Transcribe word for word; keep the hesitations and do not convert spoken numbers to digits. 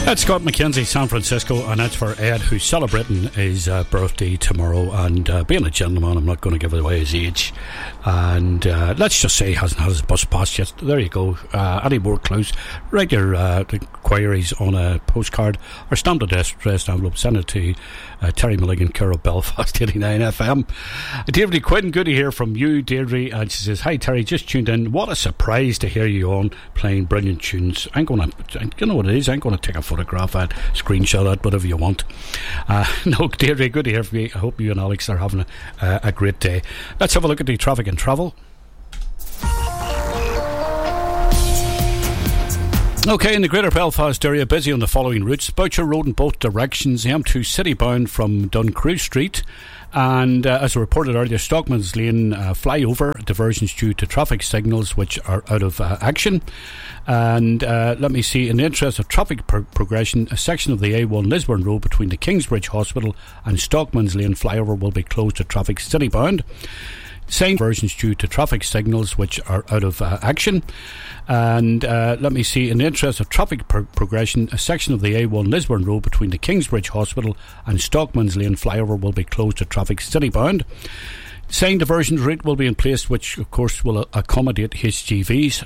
That's Scott McKenzie, San Francisco, and that's for Ed, who's celebrating his uh, birthday tomorrow. And uh, being a gentleman, I'm not going to give away his age. And uh, let's just say he hasn't had his bus pass yet. There you go. Uh, any more clues? Write your uh, queries on a postcard or stamped addressed envelope. Send it to uh, Terry Milligan, care of Belfast eighty-nine F M. Deirdre Quinn, good to hear from you, Deirdre. And she says, "Hi Terry, just tuned in. What a surprise to hear you on playing brilliant tunes. I'm going to, you know what it is? I'm going to take a photograph at, screenshot it, whatever you want." Uh, no, Deirdre, good to hear from you. I hope you and Alex are having a, uh, a great day. Let's have a look at the traffic and travel. Okay, in the Greater Belfast area, busy on the following routes: Boucher Road in both directions, the M two city bound from Duncrew Street, and uh, as reported earlier, Stockman's Lane uh, flyover diversions due to traffic signals which are out of uh, action. And uh, let me see, in the interest of traffic pro- progression, a section of the A one Lisburn Road between the Kingsbridge Hospital and Stockman's Lane flyover will be closed to traffic city bound. Same versions due to traffic signals which are out of uh, action. And uh, let me see, in the interest of traffic pro- progression, a section of the A one Lisburn Road between the Kingsbridge Hospital and Stockman's Lane flyover will be closed to traffic city bound. Signed diversion route will be in place, which of course will accommodate H G Vs.